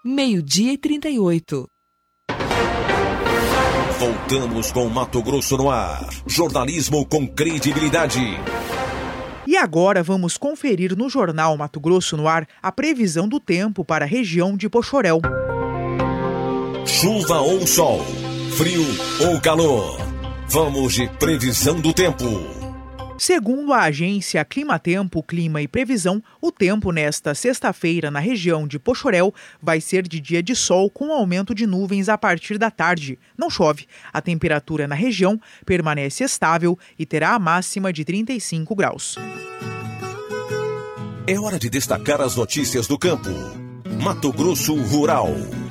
12:38. Voltamos com Mato Grosso no ar. Jornalismo com credibilidade. E agora vamos conferir no Jornal Mato Grosso no ar a previsão do tempo para a região de Poxoréu. Chuva ou sol, frio ou calor. Vamos de previsão do tempo. Segundo a agência Climatempo, Clima e Previsão, o tempo nesta sexta-feira na região de Poxoréu vai ser de dia de sol com aumento de nuvens a partir da tarde. Não chove. A temperatura na região permanece estável e terá a máxima de 35 graus. É hora de destacar as notícias do campo. Mato Grosso Rural.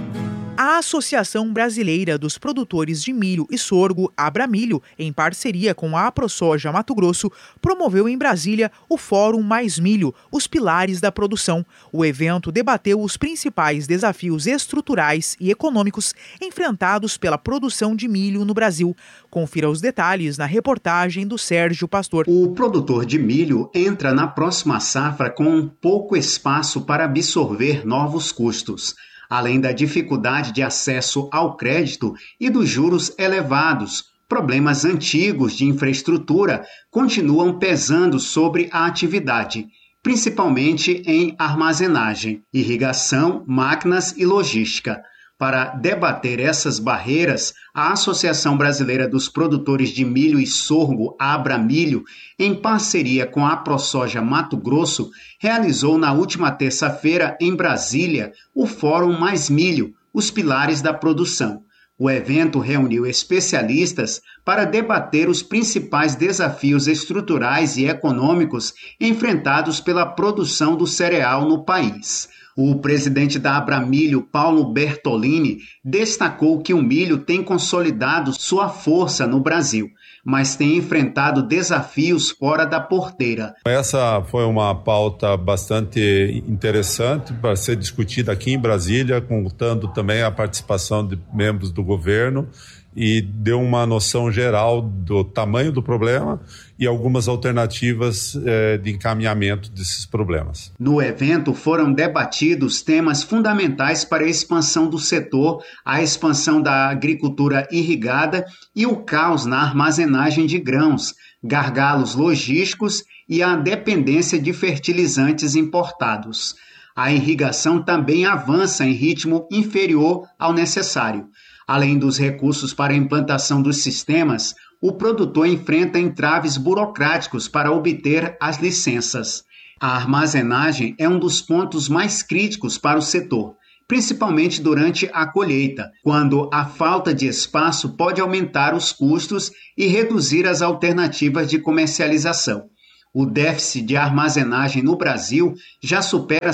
A Associação Brasileira dos Produtores de Milho e Sorgo, Abramilho, em parceria com a AproSoja Mato Grosso, promoveu em Brasília o Fórum Mais Milho, os pilares da produção. O evento debateu os principais desafios estruturais e econômicos enfrentados pela produção de milho no Brasil. Confira os detalhes na reportagem do Sérgio Pastor. O produtor de milho entra na próxima safra com pouco espaço para absorver novos custos. Além da dificuldade de acesso ao crédito e dos juros elevados, problemas antigos de infraestrutura continuam pesando sobre a atividade, principalmente em armazenagem, irrigação, máquinas e logística. Para debater essas barreiras, a Associação Brasileira dos Produtores de Milho e Sorgo, Abramilho, em parceria com a AproSoja Mato Grosso, realizou na última terça-feira em Brasília o Fórum Mais Milho, os pilares da produção. O evento reuniu especialistas para debater os principais desafios estruturais e econômicos enfrentados pela produção do cereal no país. O presidente da Abramilho, Paulo Bertolini, destacou que o milho tem consolidado sua força no Brasil, mas tem enfrentado desafios fora da porteira. Essa foi uma pauta bastante interessante para ser discutida aqui em Brasília, contando também a participação de membros do governo, e deu uma noção geral do tamanho do problema e algumas alternativas de encaminhamento desses problemas. No evento foram debatidos temas fundamentais para a expansão do setor, a expansão da agricultura irrigada e o caos na armazenagem de grãos, gargalos logísticos e a dependência de fertilizantes importados. A irrigação também avança em ritmo inferior ao necessário. Além dos recursos para a implantação dos sistemas, o produtor enfrenta entraves burocráticos para obter as licenças. A armazenagem é um dos pontos mais críticos para o setor, principalmente durante a colheita, quando a falta de espaço pode aumentar os custos e reduzir as alternativas de comercialização. O déficit de armazenagem no Brasil já supera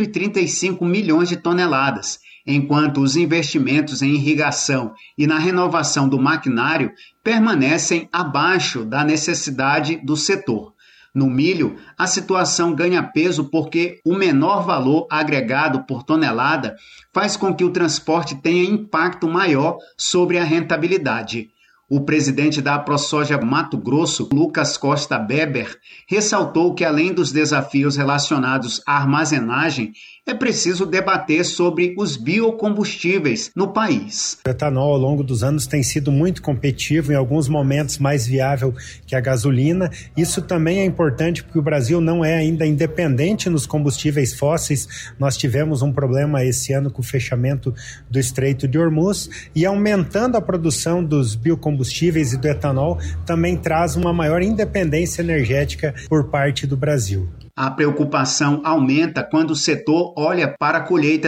135 milhões de toneladas, enquanto os investimentos em irrigação e na renovação do maquinário permanecem abaixo da necessidade do setor. No milho, a situação ganha peso porque o menor valor agregado por tonelada faz com que o transporte tenha impacto maior sobre a rentabilidade. O presidente da AproSoja Mato Grosso, Lucas Costa Beber, ressaltou que, além dos desafios relacionados à armazenagem, é preciso debater sobre os biocombustíveis no país. O etanol, ao longo dos anos, tem sido muito competitivo, em alguns momentos mais viável que a gasolina. Isso também é importante porque o Brasil não é ainda independente nos combustíveis fósseis. Nós tivemos um problema esse ano com o fechamento do Estreito de Hormuz, e aumentando a produção dos biocombustíveis e do etanol também traz uma maior independência energética por parte do Brasil. A preocupação aumenta quando o setor olha para a colheita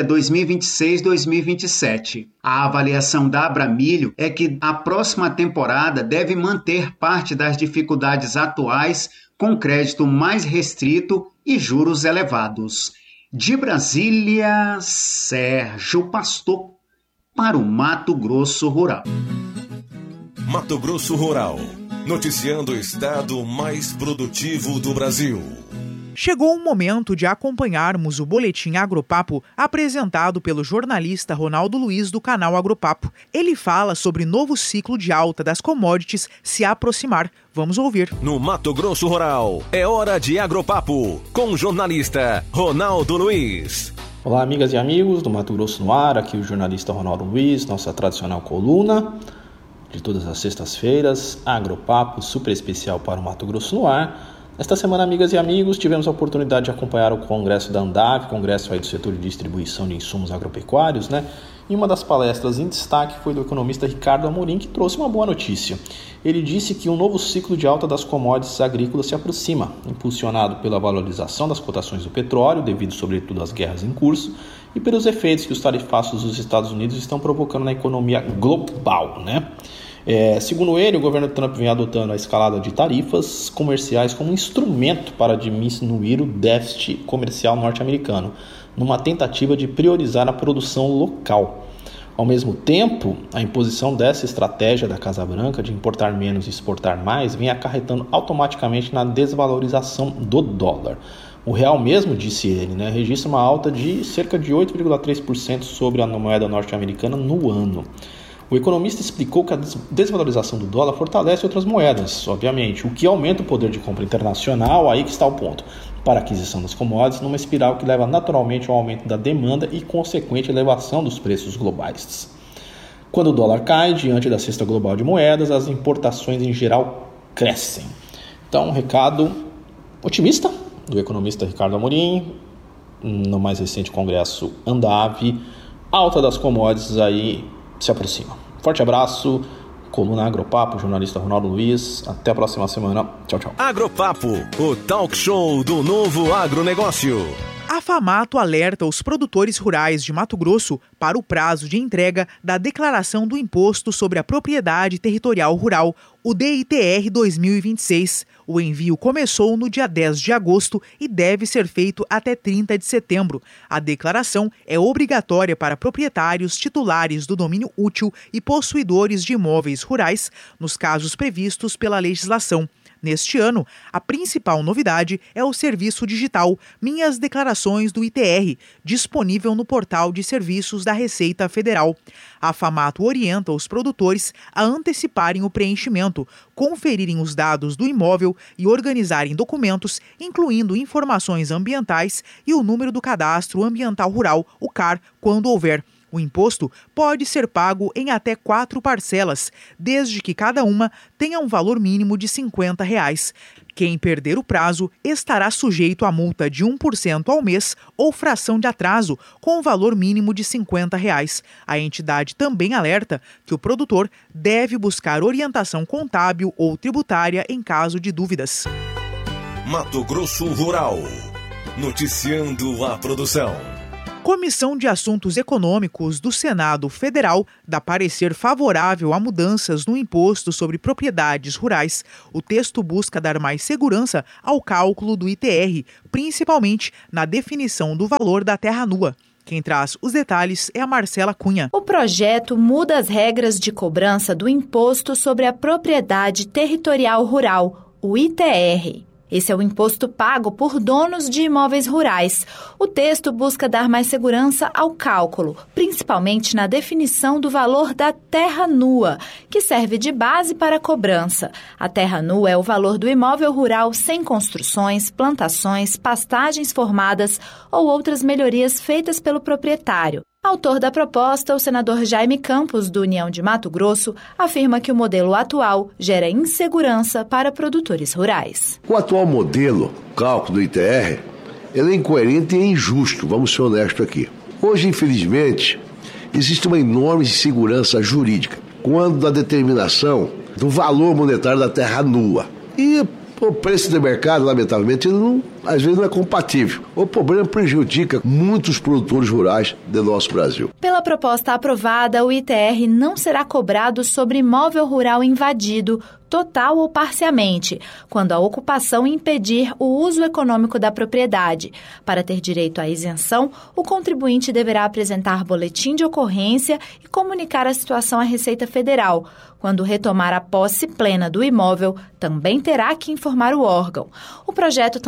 2026-2027. A avaliação da Abramilho é que a próxima temporada deve manter parte das dificuldades atuais, com crédito mais restrito e juros elevados. De Brasília, Sérgio Pastor, para o Mato Grosso Rural. Mato Grosso Rural, noticiando o estado mais produtivo do Brasil. Chegou o momento de acompanharmos o Boletim Agropapo, apresentado pelo jornalista Ronaldo Luiz do canal Agropapo. Ele fala sobre novo ciclo de alta das commodities se aproximar. Vamos ouvir. No Mato Grosso Rural, é hora de Agropapo, com o jornalista Ronaldo Luiz. Olá, amigas e amigos do Mato Grosso no Ar, aqui o jornalista Ronaldo Luiz, nossa tradicional coluna de todas as sextas-feiras, Agropapo, super especial para o Mato Grosso no Ar. Esta semana, amigas e amigos, tivemos a oportunidade de acompanhar o congresso da ANDAV, congresso aí do setor de distribuição de insumos agropecuários, E uma das palestras em destaque foi do economista Ricardo Amorim, que trouxe uma boa notícia. Ele disse que um novo ciclo de alta das commodities agrícolas se aproxima, impulsionado pela valorização das cotações do petróleo, devido sobretudo às guerras em curso, e pelos efeitos que os tarifaços dos Estados Unidos estão provocando na economia global, Segundo ele, o governo Trump vem adotando a escalada de tarifas comerciais como instrumento para diminuir o déficit comercial norte-americano, numa tentativa de priorizar a produção local. Ao mesmo tempo, a imposição dessa estratégia da Casa Branca de importar menos e exportar mais vem acarretando automaticamente na desvalorização do dólar. O real mesmo, disse ele, registra uma alta de cerca de 8,3% sobre a moeda norte-americana no ano. O economista explicou que a desvalorização do dólar fortalece outras moedas, obviamente, o que aumenta o poder de compra internacional, aí que está o ponto, para a aquisição das commodities, numa espiral que leva naturalmente ao aumento da demanda e consequente elevação dos preços globais. Quando o dólar cai diante da cesta global de moedas, as importações em geral crescem. Então, um recado otimista do economista Ricardo Amorim, no mais recente congresso ANDAV, alta das commodities aí se aproxima. Forte abraço, coluna Agropapo, jornalista Ronaldo Luiz. Até a próxima semana. Tchau, tchau. Agropapo, o talk show do novo agronegócio. A FAMATO alerta os produtores rurais de Mato Grosso para o prazo de entrega da Declaração do Imposto sobre a Propriedade Territorial Rural, o DITR 2026. O envio começou no dia 10 de agosto e deve ser feito até 30 de setembro. A declaração é obrigatória para proprietários titulares do domínio útil e possuidores de imóveis rurais, nos casos previstos pela legislação. Neste ano, a principal novidade é o serviço digital Minhas Declarações do ITR, disponível no portal de serviços da Receita Federal. A FAMATO orienta os produtores a anteciparem o preenchimento, conferirem os dados do imóvel e organizarem documentos, incluindo informações ambientais e o número do Cadastro Ambiental Rural, o CAR, quando houver. O imposto pode ser pago em até 4 parcelas, desde que cada uma tenha um valor mínimo de R$ 50. Quem perder o prazo estará sujeito a multa de 1% ao mês ou fração de atraso, com o valor mínimo de R$ 50. A entidade também alerta que o produtor deve buscar orientação contábil ou tributária em caso de dúvidas. Mato Grosso Rural, noticiando a produção. Comissão de Assuntos Econômicos do Senado Federal dá parecer favorável a mudanças no imposto sobre propriedades rurais. O texto busca dar mais segurança ao cálculo do ITR, principalmente na definição do valor da terra nua. Quem traz os detalhes é a Marcela Cunha. O projeto muda as regras de cobrança do Imposto sobre a Propriedade Territorial Rural, o ITR. Esse é o imposto pago por donos de imóveis rurais. O texto busca dar mais segurança ao cálculo, principalmente na definição do valor da terra nua, que serve de base para a cobrança. A terra nua é o valor do imóvel rural sem construções, plantações, pastagens formadas ou outras melhorias feitas pelo proprietário. Autor da proposta, o senador Jaime Campos, do União de Mato Grosso, afirma que o modelo atual gera insegurança para produtores rurais. O atual modelo, cálculo do ITR, ele é incoerente e injusto, vamos ser honestos aqui. Hoje, infelizmente, existe uma enorme insegurança jurídica quando da determinação do valor monetário da terra nua. E o preço de mercado, lamentavelmente, às vezes não é compatível. O problema prejudica muitos produtores rurais do nosso Brasil. Pela proposta aprovada, o ITR não será cobrado sobre imóvel rural invadido, total ou parcialmente, quando a ocupação impedir o uso econômico da propriedade. Para ter direito à isenção, o contribuinte deverá apresentar boletim de ocorrência e comunicar a situação à Receita Federal. Quando retomar a posse plena do imóvel, também terá que informar o órgão. O projeto também permite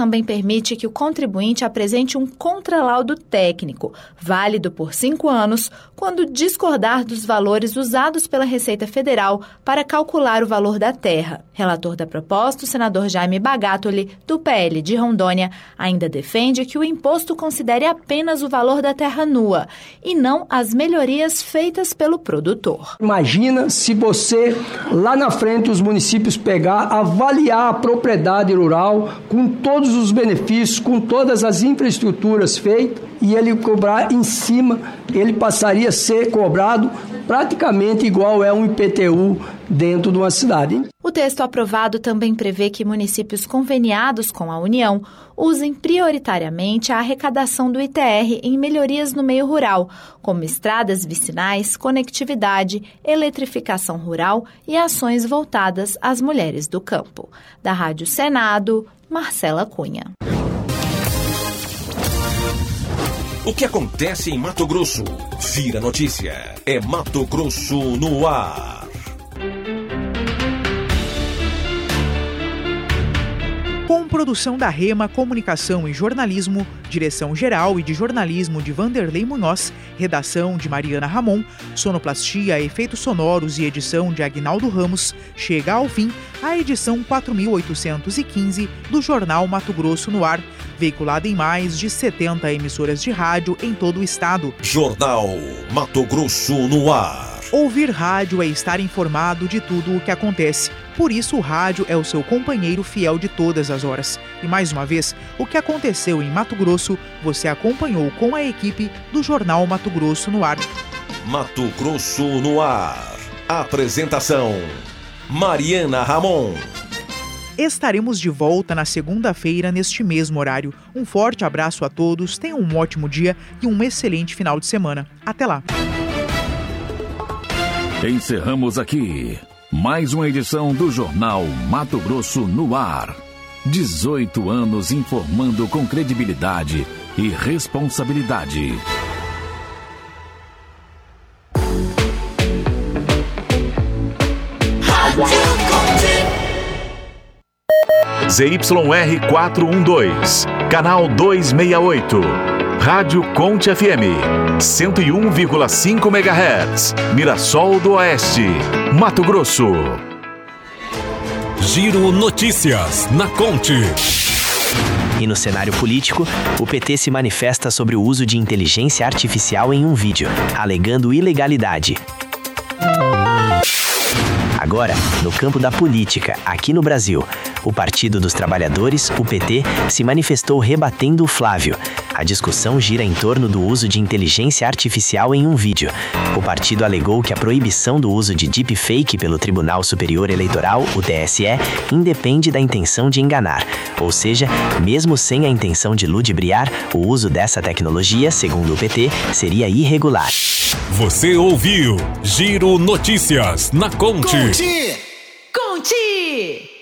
permite que o contribuinte apresente um contralaudo técnico, válido por 5 anos, quando discordar dos valores usados pela Receita Federal para calcular o valor da terra. Relator da proposta, o senador Jaime Bagatoli, do PL de Rondônia, ainda defende que o imposto considere apenas o valor da terra nua e não as melhorias feitas pelo produtor. Imagina se você, lá na frente, os municípios pegar, avaliar a propriedade rural com todos os benefícios, com todas as infraestruturas feitas, e ele cobrar em cima, ele passaria a ser cobrado praticamente igual é um IPTU dentro de uma cidade. O texto aprovado também prevê que municípios conveniados com a União usem prioritariamente a arrecadação do ITR em melhorias no meio rural, como estradas vicinais, conectividade, eletrificação rural e ações voltadas às mulheres do campo. Da Rádio Senado, Marcela Cunha. O que acontece em Mato Grosso? Vira notícia. É Mato Grosso no ar. Com produção da Rema Comunicação e Jornalismo, direção geral e de jornalismo de Vanderlei Munhoz, redação de Mariana Ramon, sonoplastia, efeitos sonoros e edição de Aguinaldo Ramos, chega ao fim a edição 4815 do Jornal Mato Grosso no ar, veiculada em mais de 70 emissoras de rádio em todo o estado. Jornal Mato Grosso no ar. Ouvir rádio é estar informado de tudo o que acontece. Por isso, o rádio é o seu companheiro fiel de todas as horas. E mais uma vez, o que aconteceu em Mato Grosso, você acompanhou com a equipe do Jornal Mato Grosso no ar. Mato Grosso no ar. Apresentação: Mariana Ramon. Estaremos de volta na segunda-feira neste mesmo horário. Um forte abraço a todos, tenham um ótimo dia e um excelente final de semana. Até lá! Encerramos aqui mais uma edição do Jornal Mato Grosso no ar. 18 anos informando com credibilidade e responsabilidade. ZYR 412, canal 268. Rádio Conte FM, 101,5 MHz, Mirassol do Oeste, Mato Grosso. Giro Notícias, na Conte. E no cenário político, o PT se manifesta sobre o uso de inteligência artificial em um vídeo, alegando ilegalidade. Agora, no campo da política, aqui no Brasil, o Partido dos Trabalhadores, o PT, se manifestou rebatendo o Flávio. A discussão gira em torno do uso de inteligência artificial em um vídeo. O partido alegou que a proibição do uso de deepfake pelo Tribunal Superior Eleitoral, o TSE, independe da intenção de enganar. Ou seja, mesmo sem a intenção de ludibriar, o uso dessa tecnologia, segundo o PT, seria irregular. Você ouviu Giro Notícias na Conte. Conte!